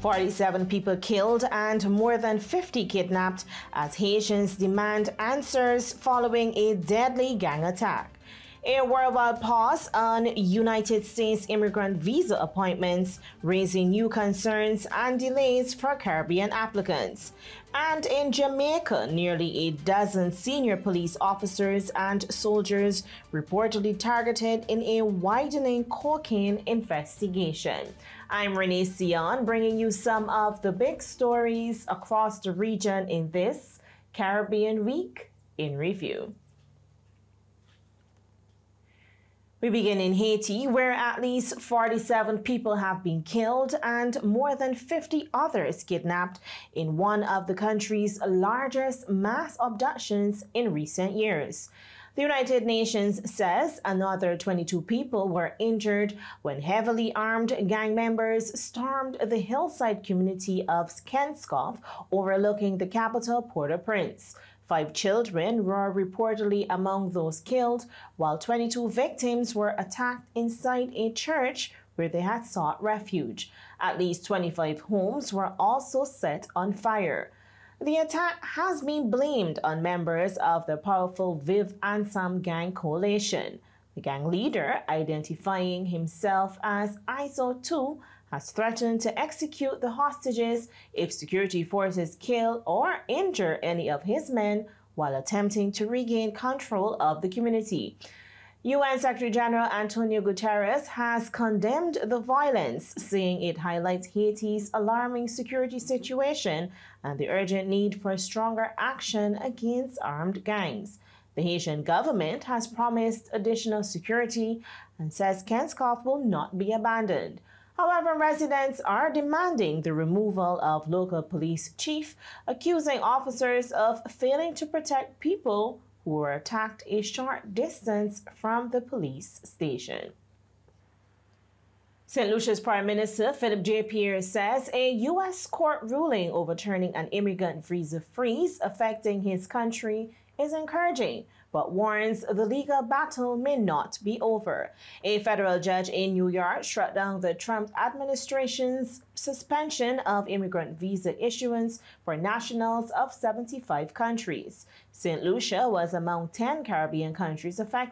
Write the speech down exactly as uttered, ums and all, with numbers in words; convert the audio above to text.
forty-seven people killed and more than fifty kidnapped as Haitians demand answers following a deadly gang attack. A worldwide pause on United States immigrant visa appointments, raising new concerns and delays for Caribbean applicants. And in Jamaica, nearly a dozen senior police officers and soldiers reportedly targeted in a widening cocaine investigation. I'm Renee Sion, bringing you some of the big stories across the region in this Caribbean Week in Review. We begin in Haiti, where at least forty-seven people have been killed and more than fifty others kidnapped in one of the country's largest mass abductions in recent years. The United Nations says another twenty-two people were injured when heavily armed gang members stormed the hillside community of Kenskoff, overlooking the capital Port-au-Prince. Five children were reportedly among those killed, while twenty-two victims were attacked inside a church where they had sought refuge. At least twenty-five homes were also set on fire. The attack has been blamed on members of the powerful Viv Ansam gang coalition. The gang leader, identifying himself as I S O two, has threatened to execute the hostages if security forces kill or injure any of his men while attempting to regain control of the community. U N Secretary General Antonio Guterres has condemned the violence, saying it highlights Haiti's alarming security situation and the urgent need for stronger action against armed gangs. The Haitian government has promised additional security and says Kenskoff will not be abandoned. However, residents are demanding the removal of local police chief, accusing officers of failing to protect people who were attacked a short distance from the police station. Saint Lucia's Prime Minister Philip J. Pierre says a U S court ruling overturning an immigrant visa freeze affecting his country is encouraging, but warns the legal battle may not be over. A federal judge in New York struck down the Trump administration's suspension of immigrant visa issuance for nationals of seventy-five countries. Saint Lucia was among ten Caribbean countries affected.